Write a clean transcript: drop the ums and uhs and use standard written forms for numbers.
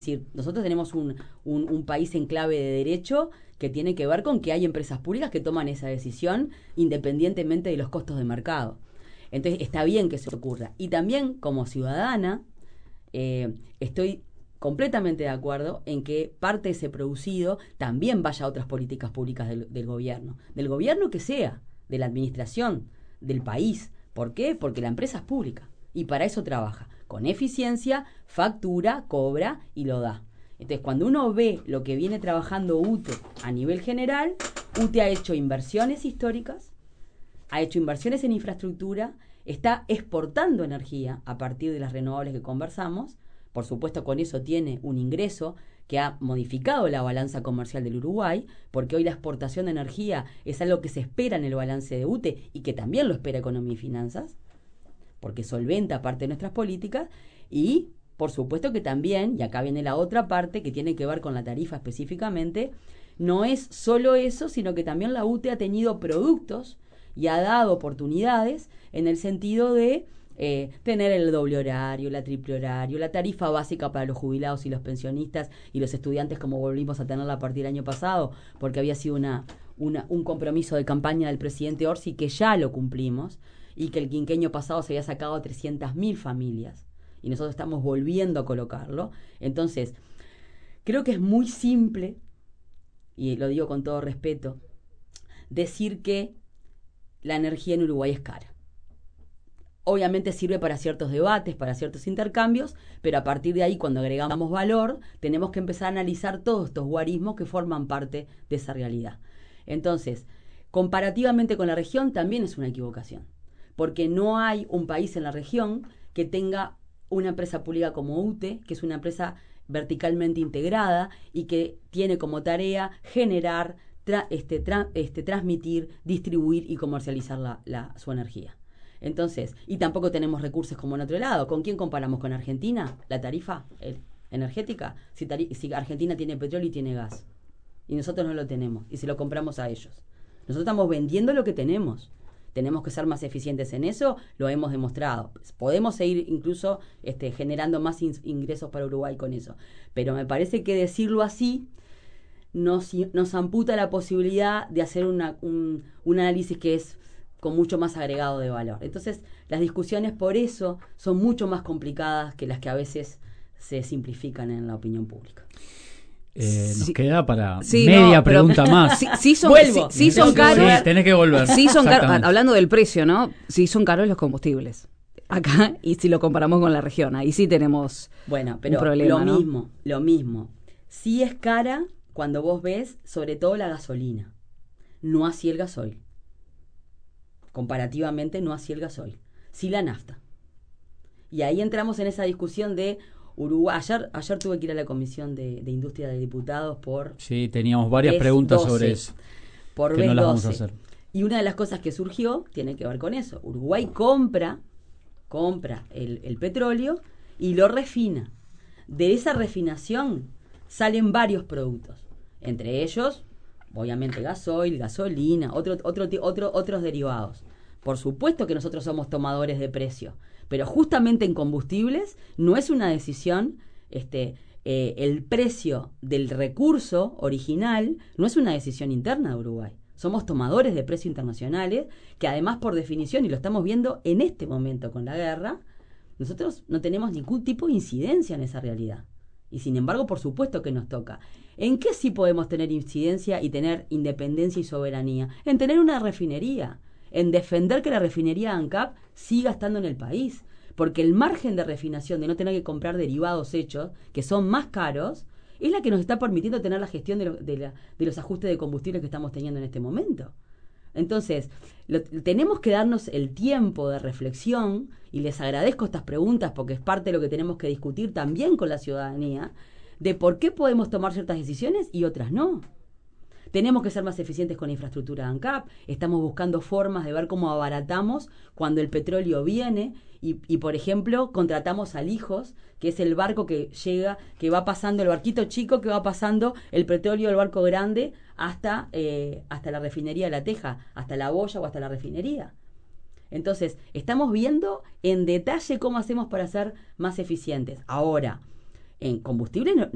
decir, nosotros tenemos un país en clave de derecho que tiene que ver con que hay empresas públicas que toman esa decisión independientemente de los costos de mercado. Entonces está bien que eso ocurra. Y también como ciudadana estoy completamente de acuerdo en que parte de ese producido también vaya a otras políticas públicas del gobierno que sea, de la administración, del país. ¿Por qué? Porque la empresa es pública y para eso trabaja. Con eficiencia, factura, cobra y lo da. Entonces, cuando uno ve lo que viene trabajando UTE a nivel general, UTE ha hecho inversiones históricas, ha hecho inversiones en infraestructura, está exportando energía a partir de las renovables que conversamos. Por supuesto, con eso tiene un ingreso que ha modificado la balanza comercial del Uruguay, porque hoy la exportación de energía es algo que se espera en el balance de UTE y que también lo espera Economía y Finanzas, porque solventa parte de nuestras políticas. Y por supuesto que también, y acá viene la otra parte que tiene que ver con la tarifa específicamente, no es solo eso, sino que también la UTE ha tenido productos y ha dado oportunidades en el sentido de tener el doble horario, la triple horario, la tarifa básica para los jubilados y los pensionistas y los estudiantes, como volvimos a tenerla a partir del año pasado, porque había sido un compromiso de campaña del presidente Orsi que ya lo cumplimos, y que el quinquenio pasado se había sacado a 300.000 familias y nosotros estamos volviendo a colocarlo. Entonces, creo que es muy simple, y lo digo con todo respeto, decir que la energía en Uruguay es cara. Obviamente sirve para ciertos debates, para ciertos intercambios, pero a partir de ahí, cuando agregamos valor, tenemos que empezar a analizar todos estos guarismos que forman parte de esa realidad. Entonces, comparativamente con la región, también es una equivocación, porque no hay un país en la región que tenga una empresa pública como UTE, que es una empresa verticalmente integrada y que tiene como tarea generar, transmitir, distribuir y comercializar su energía. Entonces, y tampoco tenemos recursos como en otro lado. ¿Con quién comparamos? ¿Con Argentina? ¿La tarifa energética? Si Argentina tiene petróleo y tiene gas, y nosotros no lo tenemos, y se lo compramos a ellos. Nosotros estamos vendiendo lo que tenemos. Tenemos que ser más eficientes en eso, lo hemos demostrado. Podemos seguir incluso generando más ingresos para Uruguay con eso. Pero me parece que decirlo así nos amputa la posibilidad de hacer un análisis que es con mucho más agregado de valor. Entonces, las discusiones por eso son mucho más complicadas que las que a veces se simplifican en la opinión pública. Nos queda para media pregunta más. Sí son caros. Sí, tenés que volver. Sí son caros, hablando del precio, ¿no? Sí son caros los combustibles acá, y si lo comparamos con la región, ahí sí tenemos un problema, lo mismo. Sí es cara cuando vos ves, sobre todo la gasolina, no así el gasoil. Comparativamente no así el gasoil, sí la nafta. Y ahí entramos en esa discusión de Uruguay. Ayer tuve que ir a la Comisión de Industria de Diputados por... Sí, teníamos varias preguntas sobre eso. Por que no las vamos a hacer. Y una de las cosas que surgió tiene que ver con eso. Uruguay compra el petróleo y lo refina. De esa refinación salen varios productos. Entre ellos, obviamente, gasoil, gasolina, otros derivados. Por supuesto que nosotros somos tomadores de precio, pero justamente en combustibles no es una decisión, el precio del recurso original no es una decisión interna de Uruguay. Somos tomadores de precios internacionales que además por definición, y lo estamos viendo en este momento con la guerra, nosotros no tenemos ningún tipo de incidencia en esa realidad. Y sin embargo, por supuesto que nos toca. ¿En qué sí podemos tener incidencia y tener independencia y soberanía? En tener una refinería, en defender que la refinería ANCAP siga estando en el país. Porque el margen de refinación, de no tener que comprar derivados hechos, que son más caros, es la que nos está permitiendo tener la gestión de los ajustes de combustible que estamos teniendo en este momento. Entonces, tenemos que darnos el tiempo de reflexión, y les agradezco estas preguntas porque es parte de lo que tenemos que discutir también con la ciudadanía, de por qué podemos tomar ciertas decisiones y otras no. Tenemos que ser más eficientes con la infraestructura de ANCAP, estamos buscando formas de ver cómo abaratamos cuando el petróleo viene y por ejemplo, contratamos a Lijos, que es el barco que llega, que va pasando, el barquito chico que va pasando el petróleo del barco grande hasta la refinería de La Teja, hasta La Boya o hasta la refinería. Entonces, estamos viendo en detalle cómo hacemos para ser más eficientes. Ahora, en combustible